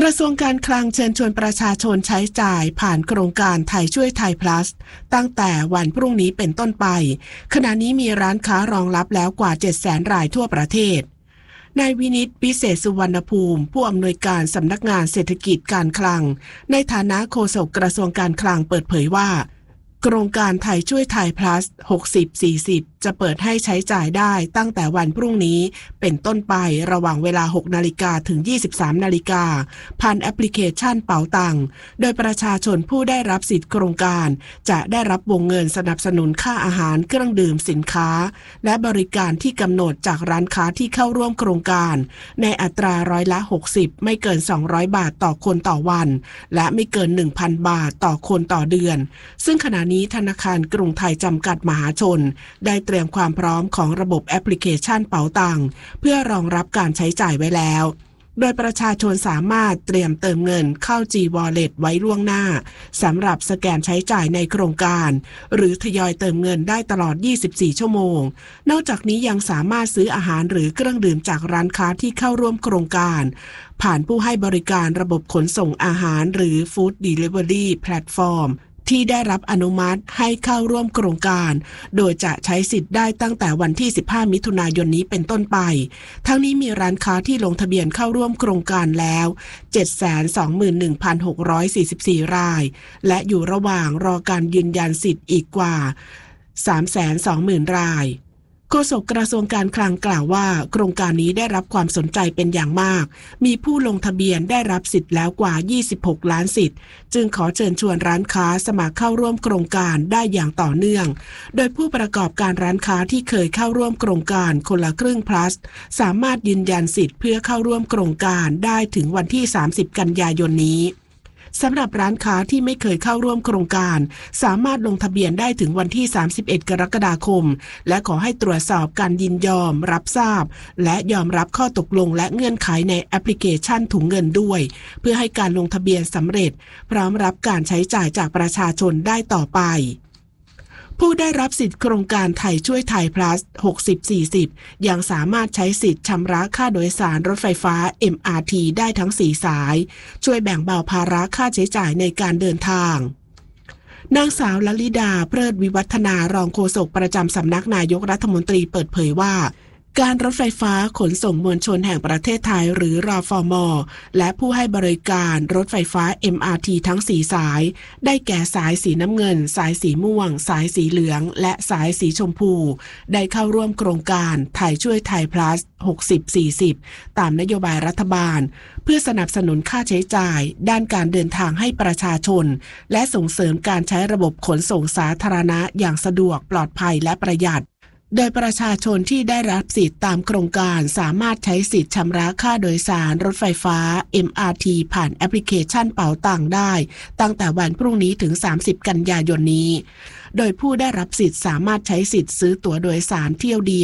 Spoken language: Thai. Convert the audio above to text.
ระทรวงการคลังเชิญชวนประชาชนใช้จ่ายผ่านโครงการไทยช่วยไทย plus ตั้งแต่วันพรุ่งนี้เป็นต้นไปขณะนี้มีร้านค้ารองรับแล้วกว่า 700,000 รายทั่วประเทศนายวินิตพิเศษสุวรรณภูมิผู้อำนวยการสำนักงานเศรษฐกิจการคลังในฐานะโฆษกกระทรวงการคลังเปิดเผยว่าโครงการไทยช่วยไทย plus 60-40 จะเปิดให้ใช้จ่ายได้ตั้งแต่วันพรุ่งนี้เป็นต้นไประหว่างเวลา 6 นาฬิกาถึง 23 นาฬิกาผ่านแอปพลิเคชันเป๋าตังค์โดยประชาชนผู้ได้รับสิทธิโครงการจะได้รับวงเงินสนับสนุนค่าอาหารเครื่องดื่มสินค้าและบริการที่กำหนดจากร้านค้าที่เข้าร่วมโครงการในอัตราร้อยละ 60 ไม่เกิน 200 บาทต่อคนต่อวันและไม่เกิน 1,000 บาทต่อคนต่อเดือนซึ่งขณะนี้ธนาคารกรุงไทยจำกัดมหาชนได้เตรียมความพร้อมของระบบแอปพลิเคชันเป๋าตังค์เพื่อรองรับการใช้จ่ายไว้แล้วโดยประชาชนสามารถเตรียมเติมเงินเข้า G-Wallet ไว้ล่วงหน้าสำหรับสแกนใช้จ่ายในโครงการหรือทยอยเติมเงินได้ตลอด 24 ชั่วโมงนอกจากนี้ยังสามารถซื้ออาหารหรือเครื่องดื่มจากร้านค้าที่เข้าร่วมโครงการผ่านผู้ให้บริการระบบขนส่งอาหารหรือ Food Delivery Platformที่ได้รับอนุมัติให้เข้าร่วมโครงการโดยจะใช้สิทธิ์ได้ตั้งแต่วันที่ 15 มิถุนายนนี้เป็นต้นไปทั้งนี้มีร้านค้าที่ลงทะเบียนเข้าร่วมโครงการแล้ว 721,644 รายและอยู่ระหว่างรอการยืนยันสิทธิ์อีกกว่า 320,000 รายโฆษกกระทรวงการคลังกล่าวว่าโครงการนี้ได้รับความสนใจเป็นอย่างมากมีผู้ลงทะเบียนได้รับสิทธิ์แล้วกว่า26ล้านสิทธิ์จึงขอเชิญชวนร้านค้าสมัครเข้าร่วมโครงการได้อย่างต่อเนื่องโดยผู้ประกอบการร้านค้าที่เคยเข้าร่วมโครงการคนละครึ่ง plus สามารถยืนยันสิทธิ์เพื่อเข้าร่วมโครงการได้ถึงวันที่ 30 กันยายนนี้สำหรับร้านค้าที่ไม่เคยเข้าร่วมโครงการสามารถลงทะเบียนได้ถึงวันที่ 31 กรกฎาคมและขอให้ตรวจสอบการยินยอมรับทราบและยอมรับข้อตกลงและเงื่อนไขในแอปพลิเคชันถุงเงินด้วยเพื่อให้การลงทะเบียนสำเร็จพร้อมรับการใช้จ่ายจากประชาชนได้ต่อไปผู้ได้รับสิทธิโครงการไทยช่วยไทย plus 60-40 ยังสามารถใช้สิทธิ์ชำระค่าโดยสารรถไฟฟ้า MRT ได้ทั้ง 4 สายช่วยแบ่งเบาภาระค่าใช้จ่ายในการเดินทางนางสาวลลิดาเพลิดวิวัฒนารองโฆษกประจำสำนักนายกรัฐมนตรีเปิดเผยว่าการรถไฟฟ้าขนส่งมวลชนแห่งประเทศไทยหรือรฟม.และผู้ให้บริการรถไฟฟ้า MRT ทั้ง 4 สายได้แก่สายสีน้ำเงินสายสีม่วงสายสีเหลืองและสายสีชมพูได้เข้าร่วมโครงการไทยช่วยไทย plus 60-40 ตามนโยบายรัฐบาลเพื่อสนับสนุนค่าใช้จ่ายด้านการเดินทางให้ประชาชนและส่งเสริมการใช้ระบบขนส่งสาธารณะอย่างสะดวกปลอดภัยและประหยัดโดยประชาชนที่ได้รับสิทธิ์ตามโครงการสามารถใช้สิทธิ์ชำระค่าโดยสารรถไฟฟ้า MRT ผ่านแอปพลิเคชันเป๋าตังค์ได้ตั้งแต่วันพรุ่งนี้ถึง 30 กันยายนนี้โดยผู้ได้รับสิทธิ์สามารถใช้สิทธิ์ซื้อตั๋วโดยสารเที่ยวเดียว